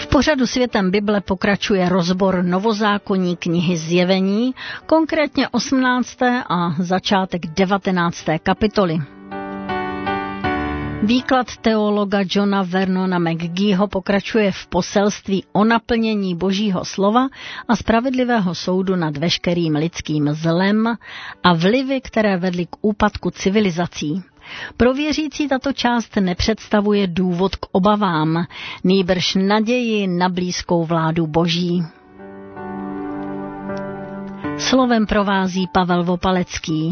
pořadu Světem Bible pokračuje rozbor novozákonní knihy Zjevení, konkrétně 18. a začátek 19. kapitoly. Výklad teologa Johna Vernona McGeeho pokračuje v poselství o naplnění Božího slova a spravedlivého soudu nad veškerým lidským zlem a vlivy, které vedly k úpadku civilizací. Pro věřící tato část nepředstavuje důvod k obavám, nýbrž naději na blízkou vládu Boží. Slovem provází Pavel Vopalecký.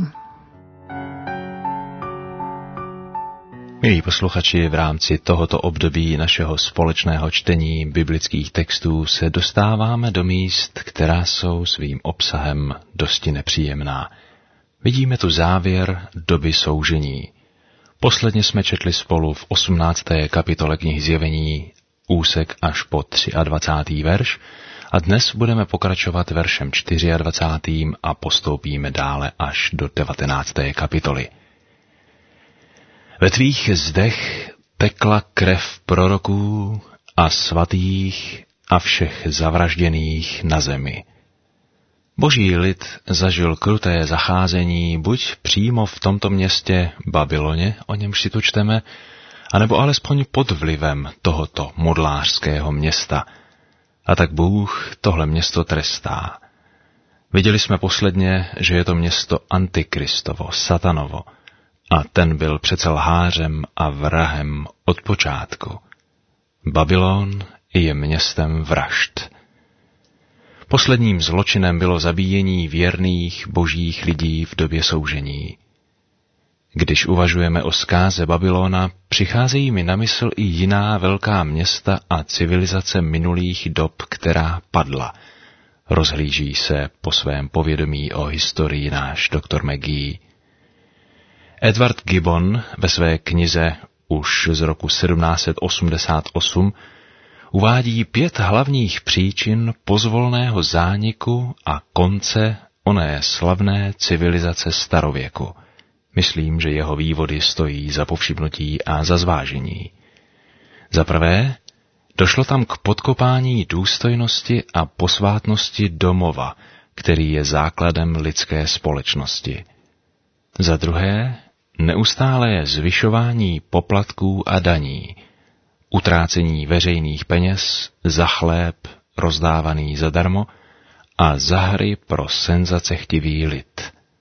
Milí posluchači, v rámci tohoto období našeho společného čtení biblických textů se dostáváme do míst, která jsou svým obsahem dosti nepříjemná. Vidíme tu závěr doby soužení. Posledně jsme četli spolu v 18. kapitole knihy Zjevení úsek až po 23. verš a dnes budeme pokračovat veršem 24. a postoupíme dále až do 19. kapitoly. Ve tvých zdech tekla krev proroků a svatých a všech zavražděných na zemi. Boží lid zažil kruté zacházení buď přímo v tomto městě Babyloně, o němž si tu čteme, anebo alespoň pod vlivem tohoto modlářského města. A tak Bůh tohle město trestá. Viděli jsme posledně, že je to město Antikristovo, Satanovo, a ten byl přece lhářem a vrahem od počátku. Babylon je městem vražd. Posledním zločinem bylo zabíjení věrných božích lidí v době soužení. Když uvažujeme o zkáze Babylona, přicházejí mi na mysl i jiná velká města a civilizace minulých dob, která padla. Rozhlíží se po svém povědomí o historii náš doktor McGee. Edward Gibbon ve své knize už z roku 1788 uvádí 5 hlavních příčin pozvolného zániku a konce oné slavné civilizace starověku. Myslím, že jeho vývody stojí za povšimnutí a za zvážení. Za prvé, došlo tam k podkopání důstojnosti a posvátnosti domova, který je základem lidské společnosti. Za druhé, neustálé zvyšování poplatků a daní, utrácení veřejných peněz za chléb rozdávaný zadarmo a za hry pro senzacechtivý lid.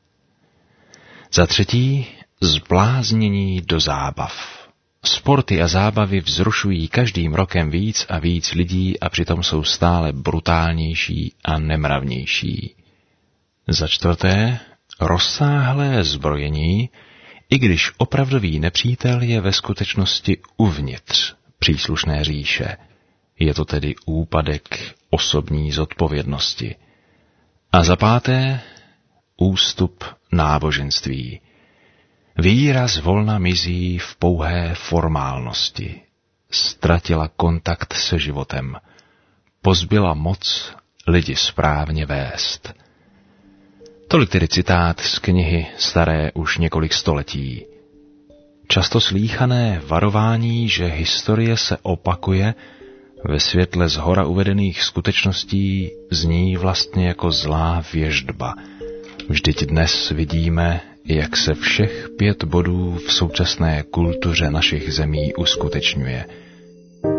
Za třetí, zbláznění do zábav. Sporty a zábavy vzrušují každým rokem víc a víc lidí a přitom jsou stále brutálnější a nemravnější. Za čtvrté, rozsáhlé zbrojení, i když opravdový nepřítel je ve skutečnosti uvnitř příslušné říše. Je to tedy úpadek osobní zodpovědnosti. A za páté, ústup náboženství. Víra zvolna mizí v pouhé formálnosti. Ztratila kontakt se životem. Pozbyla moc lidi správně vést. Tolik tedy citát z knihy staré už několik století. Často slýchané varování, že historie se opakuje, ve světle zhora uvedených skutečností zní vlastně jako zlá věštba. Vždyť dnes vidíme, jak se všech 5 bodů v současné kultuře našich zemí uskutečňuje.